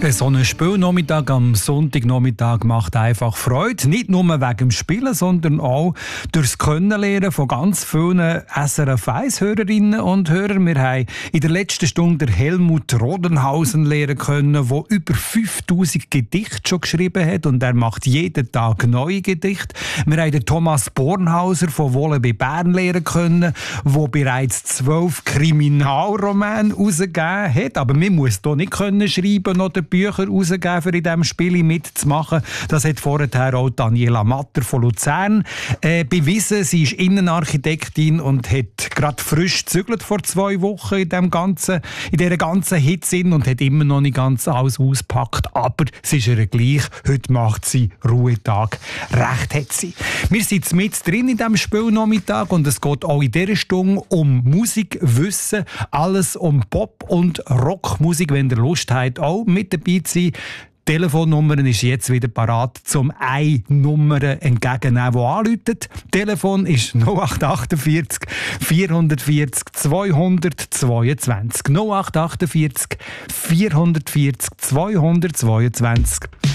So ein Spielnachmittag am Sonntagnachmittag macht einfach Freude. Nicht nur wegen dem Spielen, sondern auch durchs Kennenlernen von ganz vielen SRF 1-Hörerinnen und Hörern. Wir haben in der letzten Stunde Helmut Rodenhausen lernen können, der über 5000 Gedichte schon geschrieben hat und er macht jeden Tag neue Gedichte. Wir haben den Thomas Bornhauser von Wolle bei Bern lernen können, der bereits 12 Kriminalromane herausgegeben hat. Aber man muss hier nicht können schreiben oder Bücher herausgeben, für in diesem Spiel mitzumachen. Das hat vorher auch Daniela Matter von Luzern bewiesen. Sie ist Innenarchitektin und hat gerade frisch gezügelt vor 2 Wochen in dieser ganzen Hitze und hat immer noch nicht ganz alles ausgepackt. Aber es ist ihr gleich. Heute macht sie Ruhetag. Recht hat sie. Wir sind mit drin in diesem Spielnachmittag und es geht auch in dieser Stunde um Musikwissen. Alles um Pop- und Rockmusik, wenn ihr Lust habt, auch mit dabei zu sein. Die Telefonnummer ist jetzt wieder parat, zum eine Nummer entgegennehmen, die anruft. Telefon ist 0848 440 222. 0848 440 222.